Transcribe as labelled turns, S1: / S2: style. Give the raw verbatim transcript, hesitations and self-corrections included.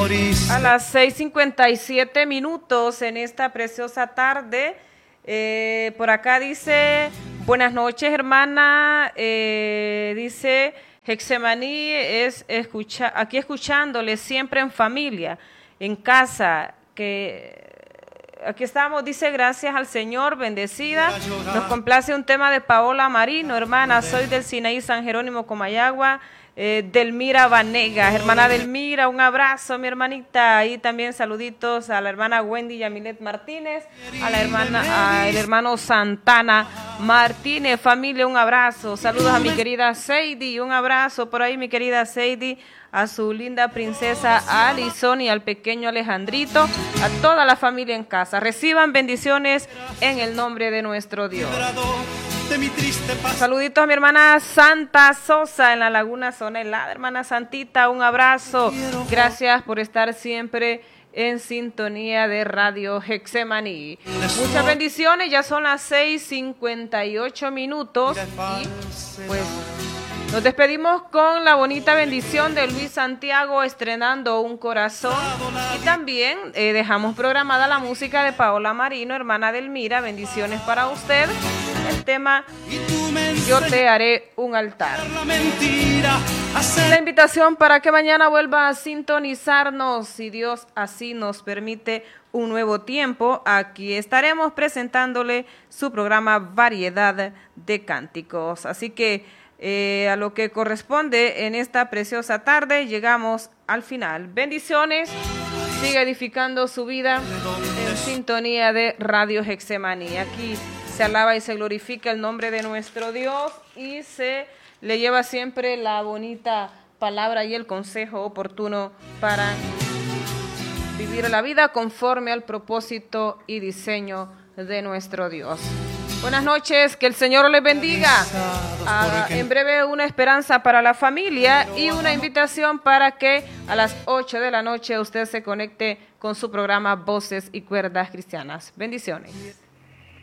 S1: A las seis cincuenta y siete minutos en esta preciosa tarde, eh, por acá dice, buenas noches hermana, eh, dice Hexemaní, es escucha, aquí escuchándole siempre en familia, en casa, que aquí estamos, dice, gracias al Señor, bendecida. Nos complace un tema de Paola Marino, hermana, soy del Sinaí San Jerónimo Comayagua, eh, Delmira Vanegas, hermana Delmira, un abrazo, mi hermanita, y también saluditos a la hermana Wendy Yamilet Martínez, a la hermana, al hermano Santana Martínez, familia, un abrazo, saludos a mi querida Seidi, un abrazo por ahí, mi querida Seidi, a su linda princesa Alison y al pequeño Alejandrito, a toda la familia en casa. Reciban bendiciones en el nombre de nuestro Dios. Saluditos a mi hermana Santa Sosa en la Laguna Zona Helada. Hermana Santita, un abrazo. Gracias por estar siempre en sintonía de Radio Hexemaní. Muchas bendiciones, ya son las seis cincuenta y ocho minutos y pues nos despedimos con la bonita bendición de Luis Santiago estrenando Un Corazón y también eh, dejamos programada la música de Paola Marino, hermana Delmira, bendiciones para usted, el tema Yo te haré un altar. La invitación para que mañana vuelva a sintonizarnos, si Dios así nos permite un nuevo tiempo, aquí estaremos presentándole su programa Variedad de Cánticos, así que Eh, a lo que corresponde en esta preciosa tarde, llegamos al final. Bendiciones, siga edificando su vida en sintonía de Radio Hexemaní. Aquí se alaba y se glorifica el nombre de nuestro Dios y se le lleva siempre la bonita palabra y el consejo oportuno para vivir la vida conforme al propósito y diseño de nuestro Dios. Buenas noches, que el Señor les bendiga. Ah, en breve una esperanza para la familia y una invitación para que a las ocho de la noche usted se conecte con su programa Voces y Cuerdas Cristianas. Bendiciones.